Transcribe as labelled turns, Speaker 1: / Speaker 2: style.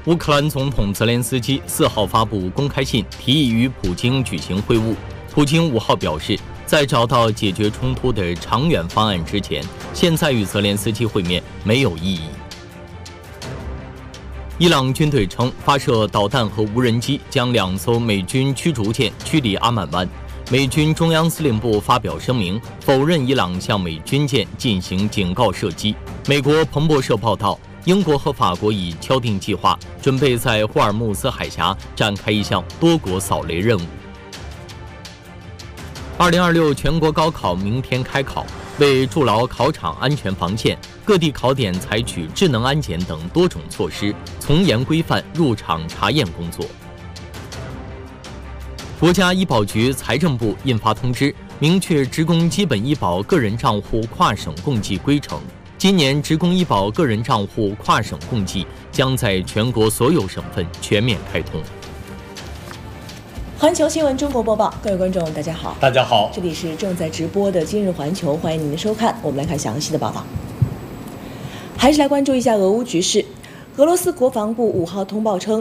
Speaker 1: 乌克兰总统泽连斯基4号发布公开信，提议与普京举行会晤。普京5号表示，在找到解决冲突的长远方案之前，现在与泽连斯基会面没有意义。伊朗军队称，发射导弹和无人机将2艘美军驱逐舰驱离阿曼湾。美军中央司令部发表声明，否认伊朗向美军舰进行警告射击。美国彭博社报道，英国和法国已敲定计划，准备在霍尔木兹海峡展开一项多国扫雷任务。2026全国高考明天开考，为筑牢考场安全防线，各地考点采取智能安检等多种措施，从严规范入场查验工作。国家医保局、财政部印发通知，明确职工基本医保个人账户跨省共计规程。今年职工医保个人账户跨省共计将在全国所有省份全面开通。
Speaker 2: 环球新闻中国播报，各位观众，大家好。
Speaker 1: 大家好，
Speaker 2: 这里是正在直播的今日环球，欢迎您的收看。我们来看详细的报道。还是来关注一下俄乌局势。俄罗斯国防部5号通报称，